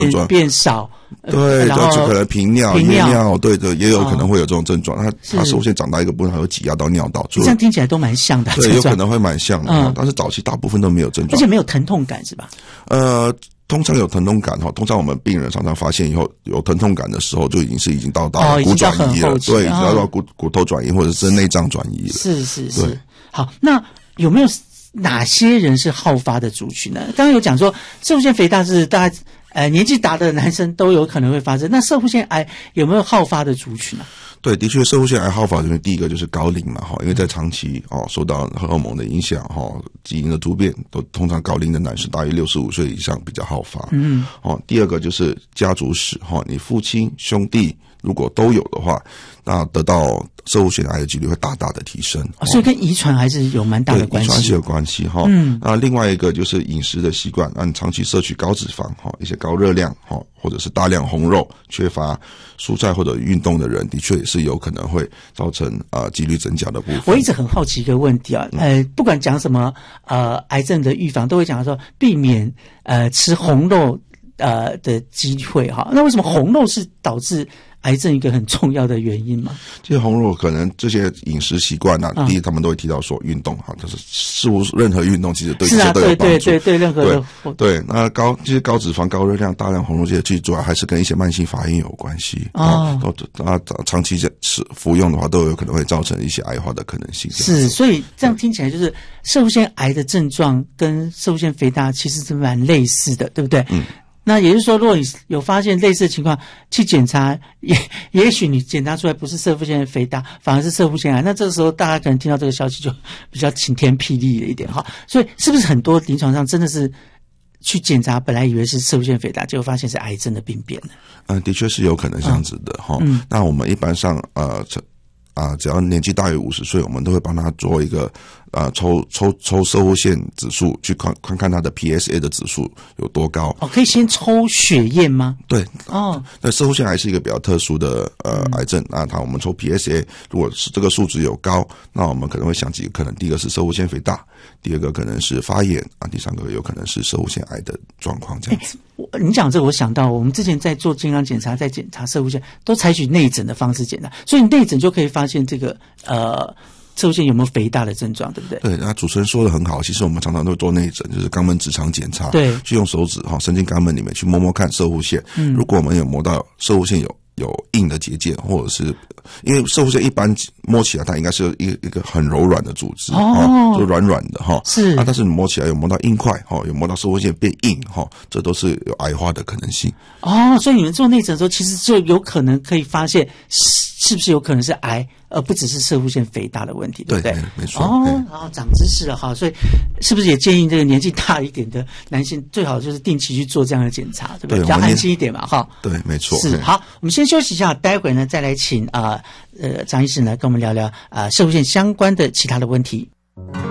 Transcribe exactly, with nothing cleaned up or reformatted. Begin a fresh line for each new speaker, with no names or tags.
状
变少，
对，
然后
就可能频尿、
频尿
夜尿，对对，也有可能会有这种症状。它它射物线长到一个部分，还会挤压到尿道，
这样听起来都蛮像的，
对，有可能会蛮像的，
嗯，
但是早期大部分都没有症状，
而且没有疼痛感是吧？
呃。通常有疼痛感哈，通常我们病人常常发现以后有疼痛感的时候，就已经是已经到到骨转移了，哦、对，已经到到骨骨头转移或者是内脏转移了。
是是是。好，那有没有哪些人是好发的族群呢？刚刚有讲说，射物腺肥大是大概呃年纪大的男生都有可能会发生，那射物腺癌有没有好发的族群呢？
对，的确，射物腺癌好发，因为第一个就是高龄嘛，哈，因为在长期哦受到荷尔蒙的影响，哈，基因的突变，都通常高龄的男士大约六十五岁以上比较好发，嗯，哦，第二个就是家族史，哈，你父亲兄弟如果都有的话，那得到射物腺癌的几率会大大的提升，
哦、所以跟遗传还是有蛮大的关系，
遗传是有关系哈。嗯，那另外一个就是饮食的习惯，那你长期摄取高脂肪哈，一些高热量哈，或者是大量红肉，缺乏蔬菜或者运动的人，的确也是有可能会造成啊、呃、几率增加的部分。
我一直很好奇一个问题啊，呃，不管讲什么呃癌症的预防，都会讲说避免呃吃红肉呃的机会哈。那为什么红肉是导致癌症一个很重要的原因嘛？
这些红肉可能这些饮食习惯啊，嗯、第一他们都会提到说运动哈，就是似乎任何运动其实对这些都有帮助。
是啊，对对对对，任何的
对对。那高这些高脂肪、高热量、大量红肉这些，其实主要还是跟一些慢性发炎有关系哦。啊，长期吃服用的话，都有可能会造成一些癌化的可能性。
是，所以这样听起来就是射物腺癌的症状跟射物腺肥大其实是蛮类似的，对不对？嗯。那也就是说，如果你有发现类似的情况，去检查，也也许你检查出来不是射物腺肥大，反而是射物腺癌，那这个时候大家可能听到这个消息就比较晴天霹雳了一点哈。所以是不是很多临床上真的是去检查，本来以为是射物腺肥大，结果发现是癌症的病变呢？嗯、
呃，的确是有可能这样子的哈、嗯。那我们一般上呃。啊，只要年纪大于五十岁，我们都会帮他做一个呃抽抽抽射物腺指数，去看看看他的 P S A 的指数有多高。
哦，可以先抽血验吗？
对，哦，那射物腺癌是一个比较特殊的呃癌症，那它我们抽 P S A， 如果是这个数值有高，那我们可能会想几个可能，第一个是射物腺肥大，第二个可能是发炎啊，第三个有可能是射物腺癌的状况这样子。
你讲这个，我想到我们之前在做健康检查，在检查射物腺都采取内诊的方式检查，所以内诊就可以发现这个呃射物腺有没有肥大的症状，对不对？
对，那主持人说的很好，其实我们常常都做内诊，就是肛门直肠检查，
对，
去用手指哈伸进肛门里面去摸摸看射物腺，嗯，如果我们有摸到射物腺有有硬的结界，或者是因为射物腺一般摸起来它应该是一个一个很柔软的组织，哦，就软软的哈，
是
啊，但是你摸起来有摸到硬块，哈，有摸到射物腺变硬，哈，这都是有癌化的可能性。
哦，所以你们做内诊的时候，其实就有可能可以发现是不是有可能是癌，而不只是射物腺肥大的问题，对不对？
对，没错。
哦，然后长知识了哈，所以是不是也建议这个年纪大一点的男性最好就是定期去做这样的检查，对不对？
对，
比较安心一点嘛，哈。
对，没错。
是，好，我们先休息一下，待会呢再来请啊呃张医师呢跟我们聊聊啊、呃、射物腺相关的其他的问题。